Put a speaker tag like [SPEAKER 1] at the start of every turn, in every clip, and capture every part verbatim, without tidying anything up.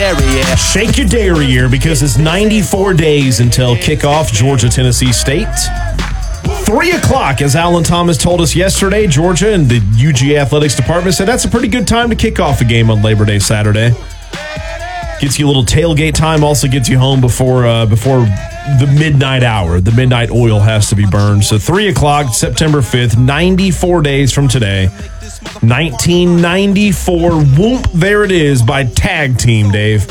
[SPEAKER 1] derriere.
[SPEAKER 2] Shake your derriere because it's ninety-four days until kickoff, Georgia-Tennessee State. Three o'clock, as Alan Thomas told us yesterday, Georgia and the U G A Athletics Department said that's a pretty good time to kick off a game on Labor Day Saturday. Gets you a little tailgate time, also gets you home before uh, before the midnight hour. The midnight oil has to be burned. So three o'clock, September fifth, ninety-four days from today. nineteen ninety-four, whoop, there it is by Tag Team, Dave.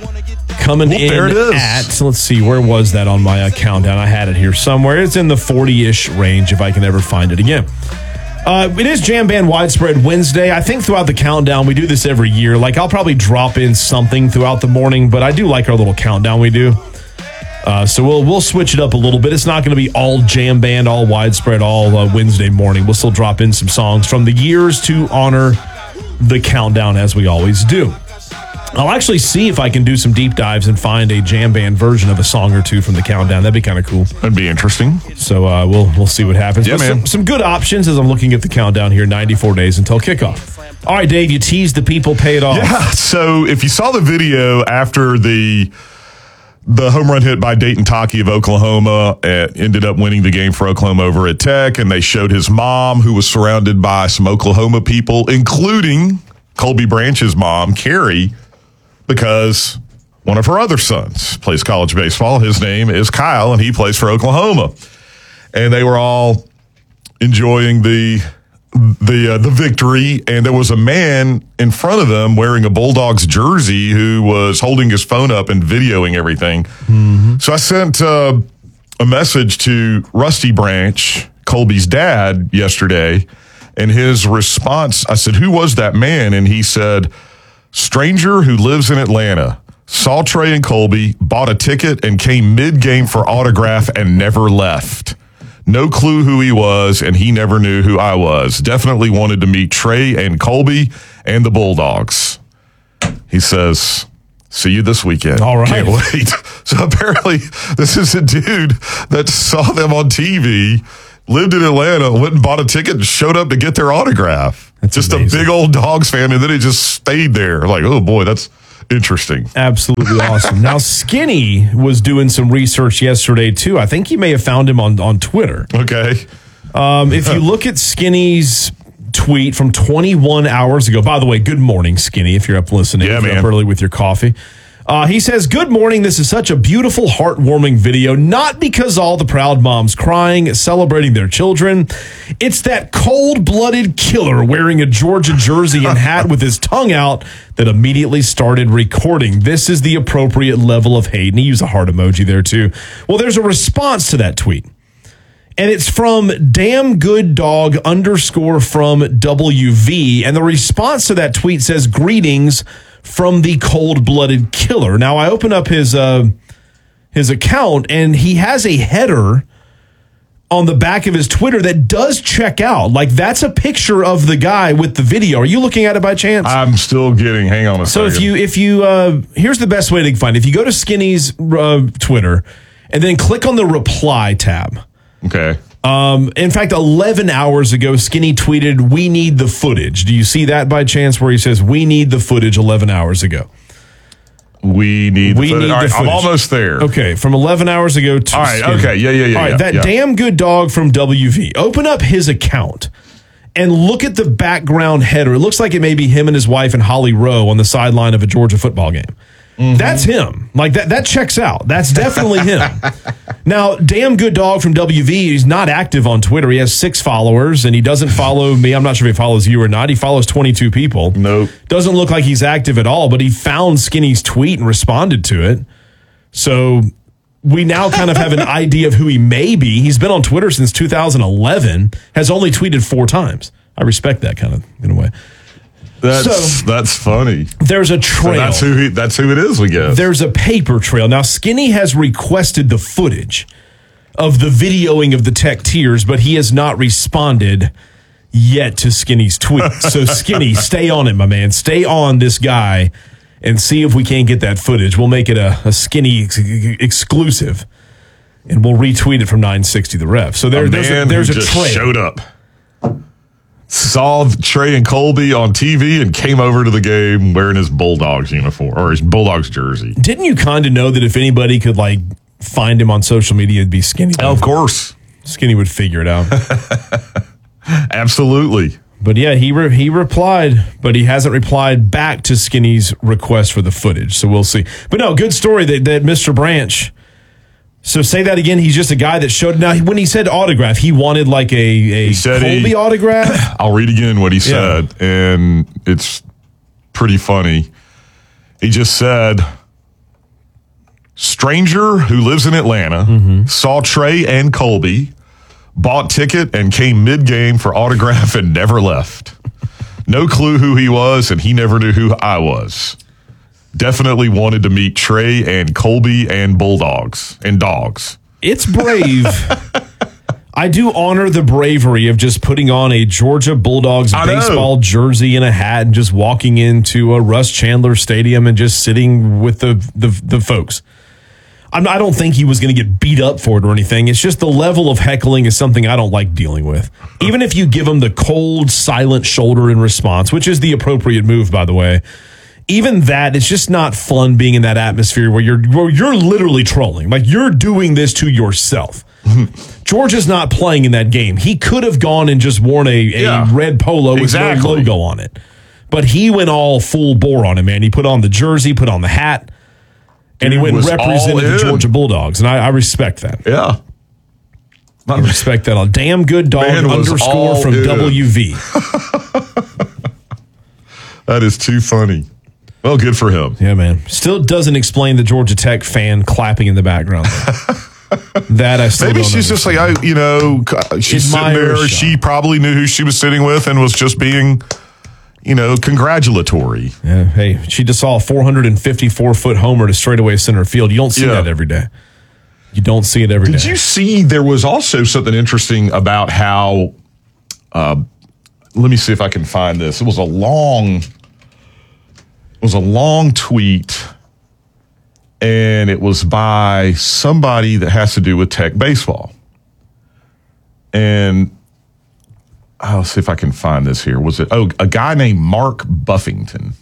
[SPEAKER 2] Coming
[SPEAKER 3] Whoop,
[SPEAKER 2] in
[SPEAKER 3] there it is.
[SPEAKER 2] at, let's see, where was that on my uh, countdown? I had it here somewhere. It's in the forty-ish range if I can ever find it again. Uh, it is Jam Band Widespread Wednesday. I think throughout the countdown, we do this every year. Like, I'll probably drop in something throughout the morning, but I do like our little countdown we do. Uh, so we'll we'll switch it up a little bit. It's not going to be all Jam Band, all Widespread, all uh, Wednesday morning. We'll still drop in some songs from the years to honor the countdown as we always do. I'll actually see if I can do some deep dives and find a Jam Band version of a song or two from the countdown. That'd be kind of cool.
[SPEAKER 3] That'd be interesting.
[SPEAKER 2] So uh, we'll we'll see what happens.
[SPEAKER 3] Yeah,
[SPEAKER 2] But
[SPEAKER 3] man.
[SPEAKER 2] Some, some good options as I'm looking at the countdown here. ninety-four days until kickoff. All right, Dave, you teased the people, pay it off.
[SPEAKER 3] Yeah, so if you saw the video after the the home run hit by Dayton Taki of Oklahoma, uh, ended up winning the game for Oklahoma over at Tech, and they showed his mom, who was surrounded by some Oklahoma people, including Colby Branch's mom, Carrie, because one of her other sons plays college baseball. His name is Kyle, and he plays for Oklahoma. And they were all enjoying the the uh, the victory, and there was a man in front of them wearing a Bulldogs jersey who was holding his phone up and videoing everything. Mm-hmm. So I sent uh, a message to Rusty Branch, Colby's dad, yesterday, and his response, I said, "Who was that man?" And he said, "Stranger who lives in Atlanta, saw Trey and Colby, bought a ticket, and came mid-game for autograph and never left. No clue who he was, and he never knew who I was. Definitely wanted to meet Trey and Colby and the Bulldogs." He says, "See you this weekend."
[SPEAKER 2] All right.
[SPEAKER 3] Can't wait. So apparently this is a dude that saw them on T V, lived in Atlanta, went and bought a ticket and showed up to get their autograph.
[SPEAKER 2] That's
[SPEAKER 3] just
[SPEAKER 2] amazing.
[SPEAKER 3] a big old Dogs fan, and then he just stayed there. Like, oh boy, that's interesting.
[SPEAKER 2] Absolutely awesome. Now, Skinny was doing some research yesterday, too. I think you may have found him on, on Twitter.
[SPEAKER 3] Okay.
[SPEAKER 2] Um, if you look at Skinny's tweet from twenty-one hours ago, by the way, good morning, Skinny, if you're up listening.
[SPEAKER 3] Yeah,
[SPEAKER 2] if you're
[SPEAKER 3] man.
[SPEAKER 2] up early with your coffee. Uh, he says, "Good morning. This is such a beautiful, heartwarming video. Not because all the proud moms crying, celebrating their children. It's that cold-blooded killer wearing a Georgia jersey and hat with his tongue out that immediately started recording. This is the appropriate level of hate." And he used a heart emoji there, too. Well, there's a response to that tweet. And it's from damn good dog underscore from W V. And the response to that tweet says, "Greetings from the cold-blooded killer." Now, I open up his uh, his account, and he has a header on the back of his Twitter that does check out. Like, that's a picture of the guy with the video. Are you looking at it by chance?
[SPEAKER 3] I'm still getting, hang on a
[SPEAKER 2] So
[SPEAKER 3] second.
[SPEAKER 2] if you, if you, uh, here's the best way to find it. If you go to Skinny's uh, Twitter and then click on the reply tab.
[SPEAKER 3] Okay.
[SPEAKER 2] Um, in fact, eleven hours ago, Skinny tweeted, "We need the footage." Do you see that by chance where he says, "We need the footage" eleven hours ago?
[SPEAKER 3] We need
[SPEAKER 2] We
[SPEAKER 3] the footage.
[SPEAKER 2] need
[SPEAKER 3] All
[SPEAKER 2] the
[SPEAKER 3] right, I'm
[SPEAKER 2] footage.
[SPEAKER 3] almost there.
[SPEAKER 2] Okay, from eleven hours ago to
[SPEAKER 3] All right,
[SPEAKER 2] Skinny.
[SPEAKER 3] okay, yeah, yeah, yeah,
[SPEAKER 2] All right,
[SPEAKER 3] yeah,
[SPEAKER 2] that
[SPEAKER 3] yeah.
[SPEAKER 2] damn good dog from W V. Open up his account and look at the background header. It looks like it may be him and his wife and Holly Rowe on the sideline of a Georgia football game. Mm-hmm. That's him. Like, that that checks out. That's definitely him. Now, damn good dog from W V, he's not active on Twitter. He has six followers, and he doesn't follow me. I'm not sure if he follows you or not. He follows twenty-two people.
[SPEAKER 3] Nope.
[SPEAKER 2] Doesn't look like he's active at all, but he found Skinny's tweet and responded to it. So we now kind of have an idea of who he may be. He's been on Twitter since two thousand eleven, has only tweeted four times. I respect that kind of, in a way.
[SPEAKER 3] That's
[SPEAKER 2] So-
[SPEAKER 3] that's funny.
[SPEAKER 2] There's a
[SPEAKER 3] So
[SPEAKER 2] trail.
[SPEAKER 3] that's who he, that's who it is, we guess.
[SPEAKER 2] There's a paper trail. Now, Skinny has requested the footage of the videoing of the Tech Tears, but he has not responded yet to Skinny's tweet. So, Skinny, stay on it, my man. Stay on this guy and see if we can't get that footage. We'll make it a, a Skinny ex- exclusive, and we'll retweet it from nine sixty The Ref. So there,
[SPEAKER 3] a
[SPEAKER 2] there's
[SPEAKER 3] man
[SPEAKER 2] a, there's
[SPEAKER 3] who
[SPEAKER 2] a
[SPEAKER 3] just
[SPEAKER 2] trail.
[SPEAKER 3] showed up. saw Trey and Colby on T V and came over to the game wearing his Bulldogs uniform or his Bulldogs jersey.
[SPEAKER 2] Didn't you kind of know that if anybody could like find him on social media, it'd be Skinny?
[SPEAKER 3] Oh, of course.
[SPEAKER 2] Skinny would figure it out.
[SPEAKER 3] Absolutely.
[SPEAKER 2] But yeah, he re- he replied, but he hasn't replied back to Skinny's request for the footage. So we'll see. But no, good story that, that Mister Branch. So say that again. He's just a guy that showed. Now, when he said autograph, he wanted like a, a Colby he, autograph.
[SPEAKER 3] I'll read again what he said, yeah. And it's pretty funny. He just said, stranger who lives in Atlanta, mm-hmm. saw Trey and Colby, bought ticket and came mid-game for autograph and never left. No clue who he was, and he never knew who I was. Definitely wanted to meet Trey and Colby and Bulldogs and dogs.
[SPEAKER 2] It's brave. I do honor the bravery of just putting on a Georgia Bulldogs
[SPEAKER 3] I
[SPEAKER 2] baseball
[SPEAKER 3] know.
[SPEAKER 2] jersey and a hat and just walking into a Russ Chandler Stadium and just sitting with the the, the folks. I'm, I don't think he was going to get beat up for it or anything. It's just the level of heckling is something I don't like dealing with. Even if you give him the cold, silent shoulder in response, which is the appropriate move, by the way. Even that, it's just not fun being in that atmosphere where you're where you're literally trolling. Like, you're doing this to yourself. Georgia's not playing in that game. He could have gone and just worn a, a
[SPEAKER 3] yeah,
[SPEAKER 2] red polo with
[SPEAKER 3] exactly.
[SPEAKER 2] no logo on it. But he went all full bore on it, man. He put on the jersey, put on the hat, and
[SPEAKER 3] Dude
[SPEAKER 2] he went and represented the
[SPEAKER 3] in.
[SPEAKER 2] Georgia Bulldogs. And I, I respect that.
[SPEAKER 3] Yeah.
[SPEAKER 2] I respect that. A damn good dog
[SPEAKER 3] Man
[SPEAKER 2] underscore from
[SPEAKER 3] in.
[SPEAKER 2] W V.
[SPEAKER 3] That is too funny. Well, good for him.
[SPEAKER 2] Yeah, man. Still doesn't explain the Georgia Tech fan clapping in the background. That I still
[SPEAKER 3] Maybe
[SPEAKER 2] don't
[SPEAKER 3] she's
[SPEAKER 2] understand.
[SPEAKER 3] just like, I, you know, she's
[SPEAKER 2] Admire
[SPEAKER 3] sitting there.
[SPEAKER 2] shot.
[SPEAKER 3] She probably knew who she was sitting with and was just being, you know, congratulatory.
[SPEAKER 2] Yeah, hey, she just saw a four hundred fifty-four foot homer to straightaway center field. You don't see
[SPEAKER 3] Yeah.
[SPEAKER 2] that every day. You don't see it every
[SPEAKER 3] Did
[SPEAKER 2] day.
[SPEAKER 3] you see there was also something interesting about how, uh, let me see if I can find this. It was a long... It was a long tweet, and it was by somebody that has to do with Tech baseball. And I'll see if I can find this here. Was it, oh, a guy named Mark Buffington.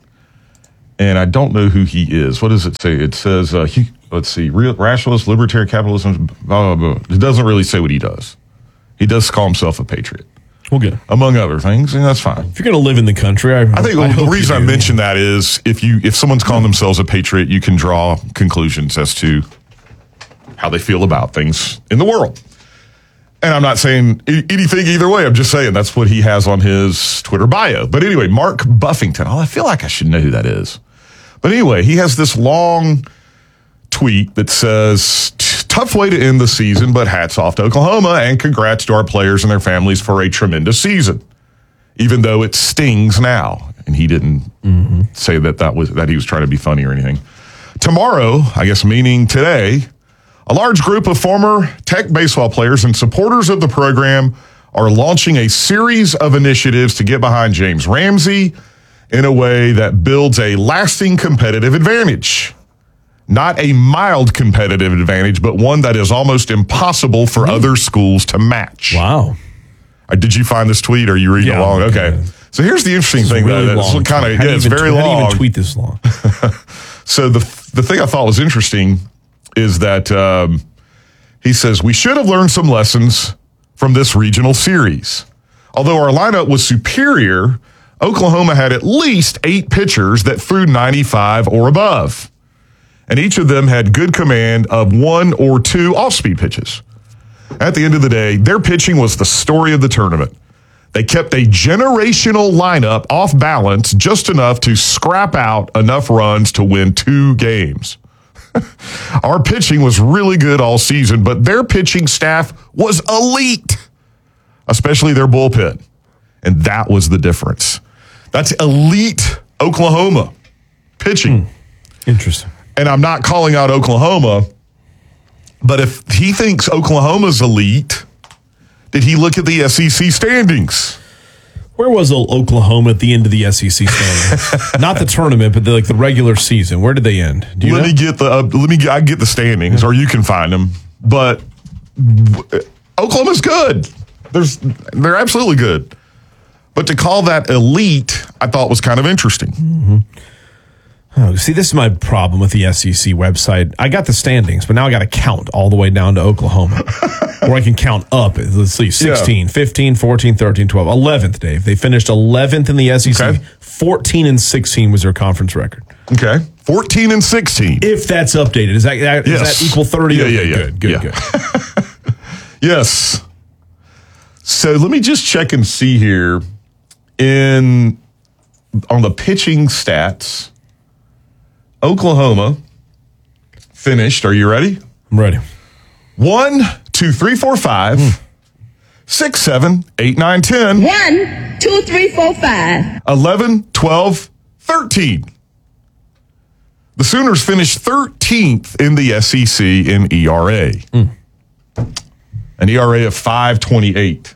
[SPEAKER 3] And I don't know who he is. What does it say? It says, uh, he, let's see, real, rationalist, libertarian, capitalism, blah, blah, blah. It doesn't really say what he does. He does call himself a patriot.
[SPEAKER 2] Well, good.
[SPEAKER 3] Among other things, and that's fine.
[SPEAKER 2] If you're going to live in the country, I,
[SPEAKER 3] I think
[SPEAKER 2] I
[SPEAKER 3] the
[SPEAKER 2] hope
[SPEAKER 3] reason I
[SPEAKER 2] you do.
[SPEAKER 3] mention that is if you if someone's calling themselves a patriot, you can draw conclusions as to how they feel about things in the world. And I'm not saying anything either way. I'm just saying that's what he has on his Twitter bio. But anyway, Mark Buffington. Oh, I feel like I should know who that is. But anyway, he has this long tweet that says, tough way to end the season, but hats off to Oklahoma and congrats to our players and their families for a tremendous season, even though it stings now. And he didn't mm-hmm. say that that was that he was trying to be funny or anything. Tomorrow, I guess meaning today, a large group of former Tech baseball players and supporters of the program are launching a series of initiatives to get behind James Ramsey in a way that builds a lasting competitive advantage. Not a mild competitive advantage, but one that is almost impossible for mm. other schools to match.
[SPEAKER 2] Wow.
[SPEAKER 3] Uh, did you find this tweet? Or are you reading
[SPEAKER 2] yeah,
[SPEAKER 3] along? Okay.
[SPEAKER 2] okay.
[SPEAKER 3] So here's the interesting thing.
[SPEAKER 2] Really
[SPEAKER 3] that it's kind of yeah, it's
[SPEAKER 2] even,
[SPEAKER 3] very
[SPEAKER 2] how
[SPEAKER 3] long.
[SPEAKER 2] do you even tweet this long?
[SPEAKER 3] So the the thing I thought was interesting is that um, he says we should have learned some lessons from this regional series. Although our lineup was superior, Oklahoma had at least eight pitchers that threw ninety-five or above. And each of them had good command of one or two off-speed pitches. At the end of the day, their pitching was the story of the tournament. They kept a generational lineup off balance just enough to scrap out enough runs to win two games. Our pitching was really good all season, but their pitching staff was elite, especially their bullpen. And that was the difference. That's elite Oklahoma pitching.
[SPEAKER 2] Hmm. Interesting.
[SPEAKER 3] And I'm not calling out Oklahoma, but if he thinks Oklahoma's elite, did he look at the S E C standings?
[SPEAKER 2] Where was Oklahoma at the end of the S E C standings? Not the tournament, but the, like the regular season. Where did they end? Do you
[SPEAKER 3] let
[SPEAKER 2] know?
[SPEAKER 3] me get the uh, let me get, I get the standings, or you can find them. But Oklahoma's good. There's they're absolutely good. But to call that elite, I thought was kind of interesting.
[SPEAKER 2] Mm-hmm. Oh, see, this is my problem with the S E C website. I got the standings, but now I got to count all the way down to Oklahoma. Or I can count up. Let's see, sixteen, yeah. fifteen, fourteen, thirteen, twelve, eleventh, Dave. They finished eleventh in the S E C. Okay. fourteen and sixteen was their conference record.
[SPEAKER 3] Okay. fourteen and sixteen.
[SPEAKER 2] If that's updated. Is that, that,
[SPEAKER 3] yes.
[SPEAKER 2] is that equal thirty?
[SPEAKER 3] Yeah, yeah, yeah.
[SPEAKER 2] Good, good,
[SPEAKER 3] yeah.
[SPEAKER 2] good.
[SPEAKER 3] Yes. So let me just check and see here. In on the pitching stats, Oklahoma finished. Are you ready?
[SPEAKER 2] I'm ready.
[SPEAKER 3] One, two, three, four, five, mm. six, seven, eight, nine, ten.
[SPEAKER 1] One, two, three, four, five.
[SPEAKER 3] Eleven, twelve, thirteen. The Sooners finished thirteenth in the S E C in E R A. Mm. An E R A of five twenty-eight.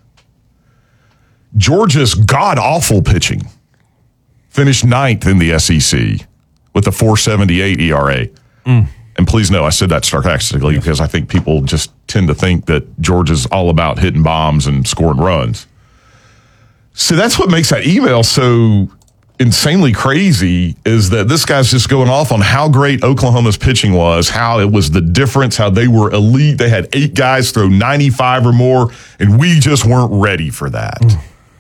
[SPEAKER 3] Georgia's god-awful pitching finished ninth in the S E C with a four seventy-eight E R A. Mm. And please know I said that sarcastically yes. because I think people just tend to think that Georgia's all about hitting bombs and scoring runs. So that's what makes that email so insanely crazy is that this guy's just going off on how great Oklahoma's pitching was, how it was the difference, how they were elite. They had eight guys throw ninety-five or more, and we just weren't ready for that. Mm.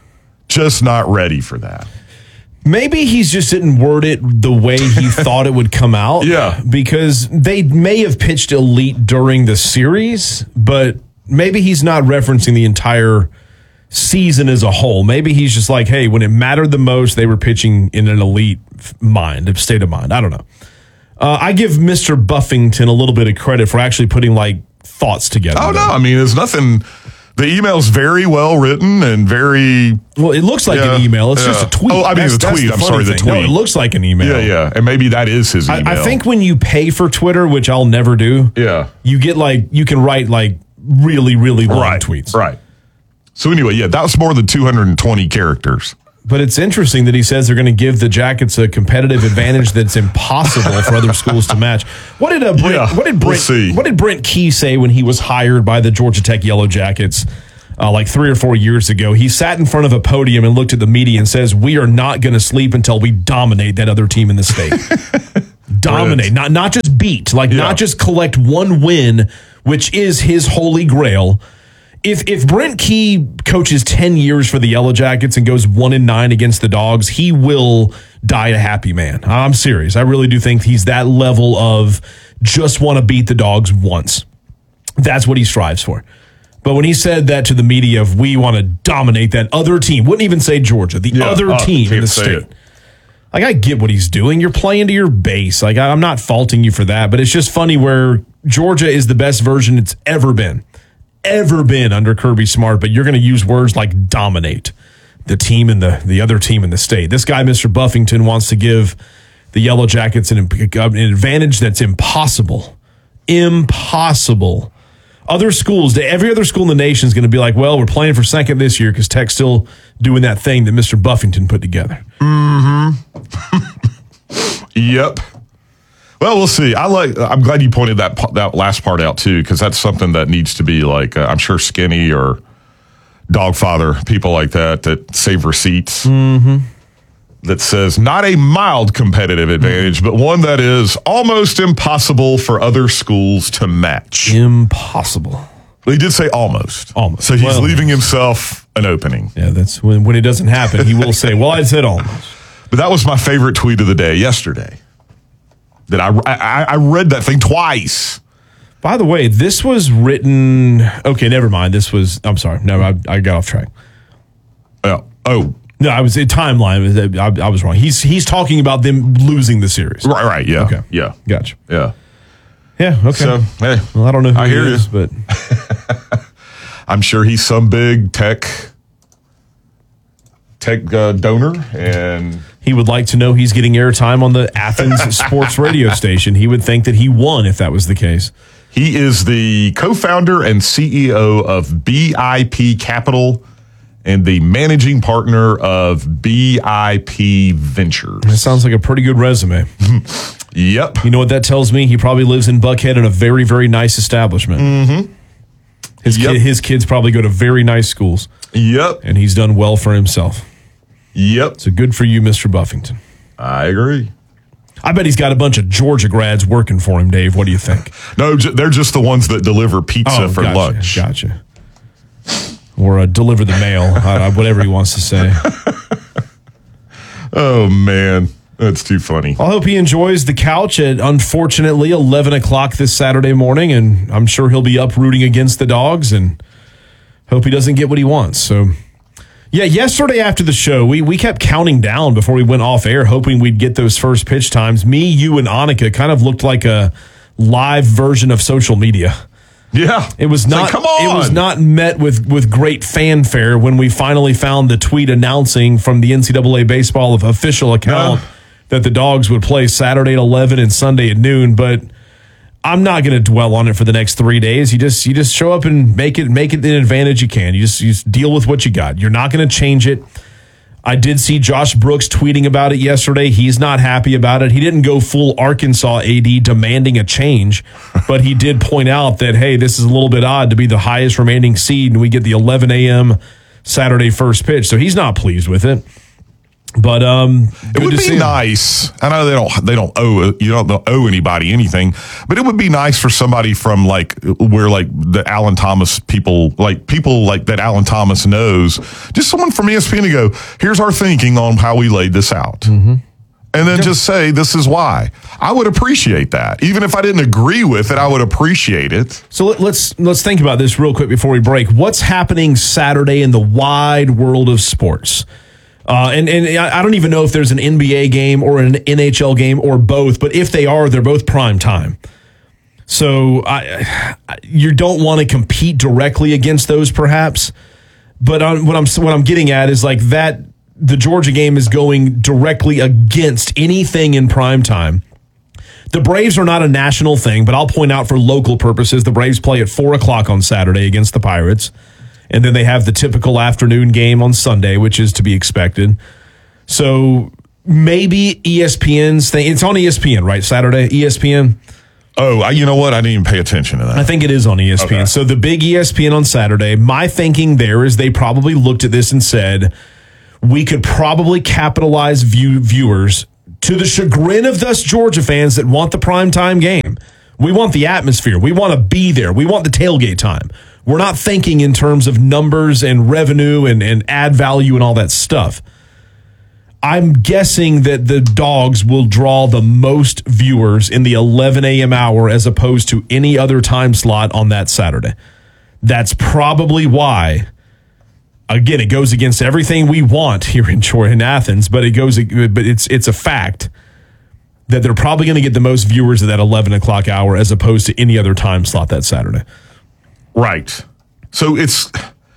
[SPEAKER 3] Just not ready for that.
[SPEAKER 2] Maybe he's just didn't word it the way he thought it would come out.
[SPEAKER 3] Yeah.
[SPEAKER 2] Because they may have pitched elite during the series, but maybe he's not referencing the entire season as a whole. Maybe he's just like, hey, when it mattered the most, they were pitching in an elite mind, state of mind. I don't know. Uh, I give Mister Buffington a little bit of credit for actually putting like thoughts together.
[SPEAKER 3] Oh, no. I mean, there's nothing. The email's very well written and very...
[SPEAKER 2] Well, it looks like
[SPEAKER 3] yeah,
[SPEAKER 2] an email. It's
[SPEAKER 3] yeah.
[SPEAKER 2] just a tweet.
[SPEAKER 3] Oh, I mean,
[SPEAKER 2] that's,
[SPEAKER 3] the tweet. I'm sorry, the
[SPEAKER 2] thing.
[SPEAKER 3] tweet.
[SPEAKER 2] No, it looks like an email.
[SPEAKER 3] Yeah, yeah. And maybe that is his email.
[SPEAKER 2] I, I think when you pay for Twitter, which I'll never do,
[SPEAKER 3] yeah,
[SPEAKER 2] you get like, you can write like really, really long
[SPEAKER 3] right,
[SPEAKER 2] tweets.
[SPEAKER 3] Right. So anyway, yeah, that was more than two hundred twenty characters.
[SPEAKER 2] But it's interesting that he says they're going to give the Jackets a competitive advantage that's impossible for other schools to match. What did uh, Brent,
[SPEAKER 3] yeah,
[SPEAKER 2] what did Brent,
[SPEAKER 3] we'll
[SPEAKER 2] what did Brent Key say when he was hired by the Georgia Tech Yellow Jackets uh, like three or four years ago? He sat in front of a podium and looked at the media and says, "We are not going to sleep until we dominate that other team in the state." Dominate, not not just beat, like yeah. not just collect one win, which is his holy grail. If if Brent Key coaches ten years for the Yellow Jackets and goes one and nine against the Dogs, he will die a happy man. I'm serious. I really do think he's that level of just want to beat the Dogs once. That's what he strives for. But when he said that to the media of we want to dominate that other team, wouldn't even say Georgia, the yeah, other uh, team in the state. It. Like, I get what he's doing. You're playing to your base. Like, I'm not faulting you for that, but it's just funny where Georgia is the best version it's ever been. Ever been under Kirby Smart, but you're going to use words like dominate the team and the, the other team in the state. This guy, Mister Buffington, wants to give the Yellow Jackets an, an advantage that's impossible. Impossible. Other schools, every other school in the nation is going to be like, well, we're playing for second this year because Tech's still doing that thing that Mister Buffington put together.
[SPEAKER 3] Mm-hmm. Yep. Well, we'll see. I like. I'm glad you pointed that that last part out too, because that's something that needs to be like. Uh, I'm sure Skinny or Dogfather, people like that that save receipts.
[SPEAKER 2] Mm-hmm.
[SPEAKER 3] That says not a mild competitive advantage, mm-hmm. but one that is almost impossible for other schools to match.
[SPEAKER 2] Impossible.
[SPEAKER 3] He did say almost.
[SPEAKER 2] Almost.
[SPEAKER 3] So he's
[SPEAKER 2] well,
[SPEAKER 3] leaving himself an opening.
[SPEAKER 2] Yeah, that's when when it doesn't happen. He will say, "Well, I said almost."
[SPEAKER 3] But that was my favorite tweet of the day yesterday. That I, I I read that thing twice.
[SPEAKER 2] By the way, this was written. Okay, never mind. This was. I'm sorry. No, I, I got off track.
[SPEAKER 3] Oh, oh.
[SPEAKER 2] No, I was a timeline. I, I was wrong. He's he's talking about them losing the series.
[SPEAKER 3] Right, right. Yeah.
[SPEAKER 2] Okay.
[SPEAKER 3] Yeah.
[SPEAKER 2] Gotcha.
[SPEAKER 3] Yeah.
[SPEAKER 2] Yeah. Okay.
[SPEAKER 3] So, hey,
[SPEAKER 2] well, I don't know who
[SPEAKER 3] I
[SPEAKER 2] he
[SPEAKER 3] hear
[SPEAKER 2] is,
[SPEAKER 3] you.
[SPEAKER 2] but
[SPEAKER 3] I'm sure he's some big tech tech uh, donor, and
[SPEAKER 2] he would like to know he's getting airtime on the Athens sports radio station. He would think that he won if that was the case.
[SPEAKER 3] He is the co-founder and C E O of B I P Capital and the managing partner of B I P Ventures.
[SPEAKER 2] That sounds like a pretty good resume.
[SPEAKER 3] Yep.
[SPEAKER 2] You know what that tells me? He probably lives in Buckhead in a very, very nice establishment.
[SPEAKER 3] Mm-hmm.
[SPEAKER 2] His,
[SPEAKER 3] yep.
[SPEAKER 2] kid, his kids probably go to very nice schools.
[SPEAKER 3] Yep.
[SPEAKER 2] And he's done well for himself.
[SPEAKER 3] Yep.
[SPEAKER 2] So good for you, Mister Buffington.
[SPEAKER 3] I agree.
[SPEAKER 2] I bet he's got a bunch of Georgia grads working for him, Dave. What do you think?
[SPEAKER 3] No, they're just the ones that deliver pizza
[SPEAKER 2] oh,
[SPEAKER 3] for
[SPEAKER 2] gotcha,
[SPEAKER 3] lunch.
[SPEAKER 2] Gotcha. Or uh, deliver the mail, uh, whatever he wants to say.
[SPEAKER 3] Oh, man. That's too funny.
[SPEAKER 2] I hope he enjoys the couch at, unfortunately, eleven o'clock this Saturday morning, and I'm sure he'll be up rooting against the Dogs, and hope he doesn't get what he wants. So, yeah, yesterday after the show, we, we kept counting down before we went off air, hoping we'd get those first pitch times. Me, you, and Annika kind of looked like a live version of social media.
[SPEAKER 3] Yeah.
[SPEAKER 2] It was not
[SPEAKER 3] like, come on.
[SPEAKER 2] It was not met with, with great fanfare when we finally found the tweet announcing from the N C double A baseball official account
[SPEAKER 3] no.
[SPEAKER 2] that the Dogs would play Saturday at eleven and Sunday at noon, but I'm not going to dwell on it for the next three days. You just you just show up and make it make it an advantage you can. You just you just deal with what you got. You're not going to change it. I did see Josh Brooks tweeting about it yesterday. He's not happy about it. He didn't go full Arkansas A D demanding a change, but he did point out that, hey, this is a little bit odd to be the highest remaining seed and we get the eleven a.m. Saturday first pitch. So he's not pleased with it. But um,
[SPEAKER 3] it would be nice. I know they don't they don't owe you don't owe anybody anything, but it would be nice for somebody from like where like the Alan Thomas people like people like that Alan Thomas knows, just someone from E S P N to go, here's our thinking on how we laid this out. Mm-hmm. And then yeah. just say, this is why. I would appreciate that. Even if I didn't agree with it, I would appreciate it.
[SPEAKER 2] So let, let's let's think about this real quick before we break. What's happening Saturday in the wide world of sports? Uh, and, and I don't even know if there's an N B A game or an N H L game or both, but if they are, they're both prime time. So I, you don't want to compete directly against those, perhaps. But on, what I'm what I'm getting at is like that the Georgia game is going directly against anything in prime time. The Braves are not a national thing, but I'll point out for local purposes, the Braves play at four o'clock on Saturday against the Pirates. And then they have the typical afternoon game on Sunday, which is to be expected. So maybe E S P N's thing. It's on E S P N, right? Saturday, E S P N.
[SPEAKER 3] Oh, I, you know what? I didn't even pay attention to that.
[SPEAKER 2] I think it is on E S P N. Okay. So the big E S P N on Saturday, my thinking there is they probably looked at this and said, we could probably capitalize view, viewers to the chagrin of us Georgia fans that want the primetime game. We want the atmosphere. We want to be there. We want the tailgate time. We're not thinking in terms of numbers and revenue and, and ad value and all that stuff. I'm guessing that the Dogs will draw the most viewers in the eleven a.m. hour as opposed to any other time slot on that Saturday. That's probably why, again, it goes against everything we want here in Troy and Athens, but it goes, but it's it's a fact that they're probably going to get the most viewers at that eleven o'clock hour as opposed to any other time slot that Saturday.
[SPEAKER 3] Right. So it's,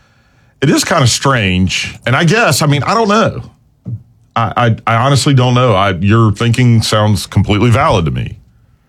[SPEAKER 3] it is kind of strange. And I guess, I mean, I don't know. I, I, I honestly don't know. I, your thinking sounds completely valid to me.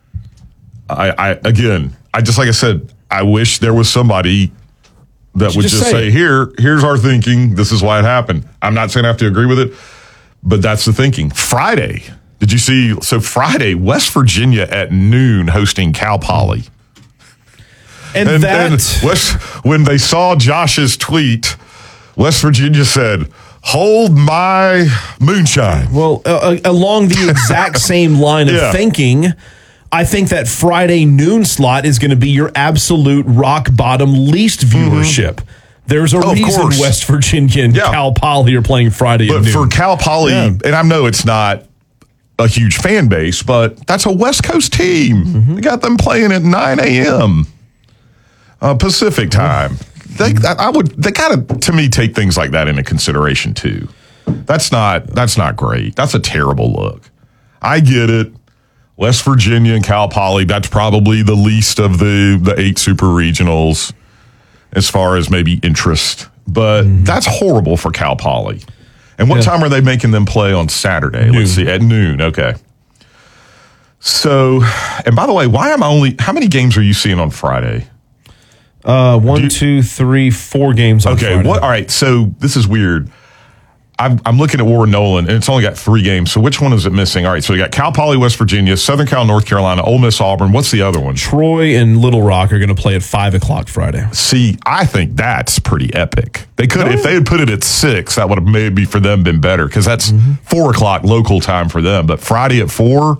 [SPEAKER 3] I, I, again, I just, like I said, I wish there was somebody that would just, just say, say here, here's our thinking. This is why it happened. I'm not saying I have to agree with it, but that's the thinking. Friday. Did you see? So Friday, West Virginia at noon hosting Cal Poly.
[SPEAKER 2] And, and that
[SPEAKER 3] and West, when they saw Josh's tweet, West Virginia said, "Hold my moonshine."
[SPEAKER 2] Well, uh, along the exact same line of yeah. thinking, I think that Friday noon slot is going to be your absolute rock bottom least viewership. Mm-hmm. There's a oh, reason West Virginia and yeah. Cal Poly are playing Friday
[SPEAKER 3] but
[SPEAKER 2] at noon.
[SPEAKER 3] For Cal Poly, yeah. and I know it's not a huge fan base, but that's a West Coast team. Mm-hmm. They got them playing at nine a.m. Uh, Pacific time. They, I would. They gotta, to me, take things like that into consideration too. That's not. That's not great. That's a terrible look. I get it. West Virginia and Cal Poly. That's probably the least of the the eight super regionals as far as maybe interest. But mm-hmm. that's horrible for Cal Poly. And what yeah. time are they making them play on Saturday?
[SPEAKER 2] Noon.
[SPEAKER 3] Let's see. At noon. Okay. So, and by the way, why am I only? How many games are you seeing on Friday?
[SPEAKER 2] Uh, one, you, two, three, four games on
[SPEAKER 3] okay,
[SPEAKER 2] Friday.
[SPEAKER 3] What? All right, so this is weird. I'm, I'm looking at Warren Nolan, and it's only got three games. So which one is it missing? All right, so we got Cal Poly, West Virginia, Southern Cal, North Carolina, Ole Miss, Auburn. What's the other one?
[SPEAKER 2] Troy and Little Rock are going to play at five o'clock Friday.
[SPEAKER 3] See, I think that's pretty epic. They could,
[SPEAKER 2] Oh.
[SPEAKER 3] if they had put it at six, that would have maybe for them been better because that's mm-hmm. four o'clock local time for them. But Friday at four,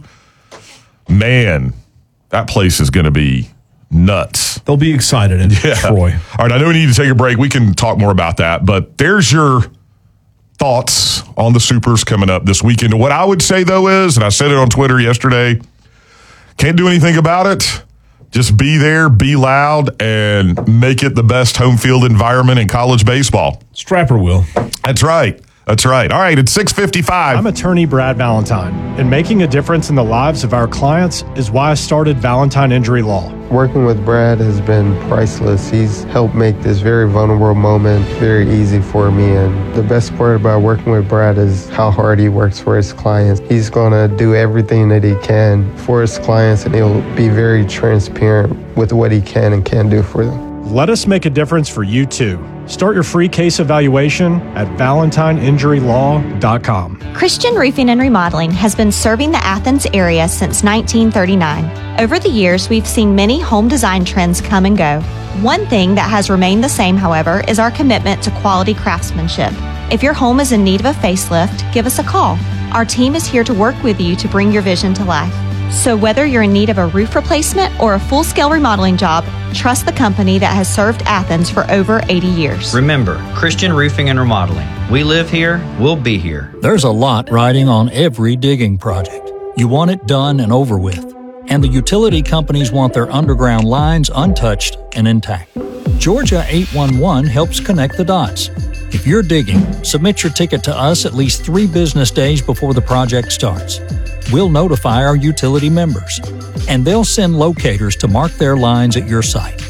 [SPEAKER 3] man, that place is going to be nuts.
[SPEAKER 2] They'll be excited in
[SPEAKER 3] yeah.
[SPEAKER 2] Troy.
[SPEAKER 3] All right, I know we need to take a break. We can talk more about that, but there's your thoughts on the Supers coming up this weekend. What I would say, though, is, and I said it on Twitter yesterday, can't do anything about it. Just be there, be loud, and make it the best home field environment in college baseball.
[SPEAKER 2] Strapper will.
[SPEAKER 3] That's right. That's right. All right, it's six fifty-five.
[SPEAKER 4] I'm attorney Brad Valentine, and making a difference in the lives of our clients is why I started Valentine Injury Law.
[SPEAKER 5] Working with Brad has been priceless. He's helped make this very vulnerable moment very easy for me. And the best part about working with Brad is how hard he works for his clients. He's going to do everything that he can for his clients, and he'll be very transparent with what he can and can't do for them.
[SPEAKER 4] Let us make a difference for you too. Start your free case evaluation at valentine injury law dot com.
[SPEAKER 6] Christian Roofing and Remodeling has been serving the Athens area since nineteen thirty-nine. Over the years, we've seen many home design trends come and go. One thing that has remained the same, however, is our commitment to quality craftsmanship. If your home is in need of a facelift, give us a call. Our team is here to work with you to bring your vision to life. So whether you're in need of a roof replacement or a full-scale remodeling job, trust the company that has served Athens for over eighty years.
[SPEAKER 7] Remember, Christian Roofing and Remodeling. We live here, we'll be here.
[SPEAKER 8] There's a lot riding on every digging project. You want it done and over with. And the utility companies want their underground lines untouched and intact. Georgia eight one one helps connect the dots. If you're digging, submit your ticket to us at least three business days before the project starts. We'll notify our utility members, and they'll send locators to mark their lines at your site.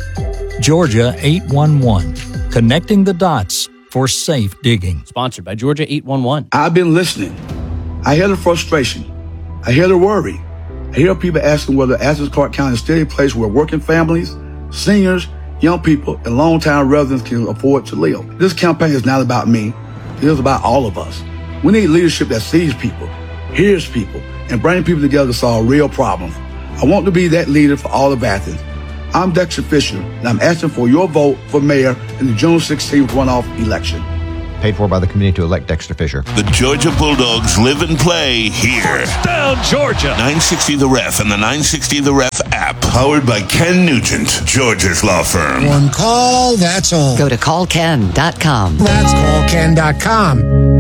[SPEAKER 8] Georgia eight one one, connecting the dots for safe digging.
[SPEAKER 9] Sponsored by Georgia eight one one.
[SPEAKER 10] I've been listening. I hear the frustration. I hear the worry. I hear people asking whether Athens Clarke County is still a place where working families, seniors, young people, and long-time residents can afford to live. This campaign is not about me. It is about all of us. We need leadership that sees people, hears people, and brings people together to solve real problems. I want to be that leader for all of Athens. I'm Dexter Fisher, and I'm asking for your vote for mayor in the June sixteenth runoff election.
[SPEAKER 11] Paid for by the community to elect Dexter Fisher.
[SPEAKER 12] The Georgia Bulldogs live and play here.
[SPEAKER 13] Down Georgia.
[SPEAKER 12] nine sixty The Ref and the nine sixty The Ref app. Powered by Ken Nugent, Georgia's law firm.
[SPEAKER 14] One call, that's all.
[SPEAKER 15] Go to call ken dot com.
[SPEAKER 14] That's call ken dot com.